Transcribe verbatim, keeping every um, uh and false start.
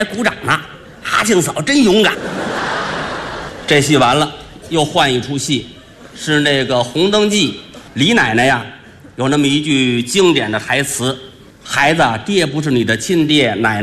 鼓掌呢。阿庆嫂真勇敢。这戏完了，又换一出戏，是那个《红灯记》。李奶奶呀，有那么一句经典的台词：“孩子，爹不是你的亲爹，奶奶。”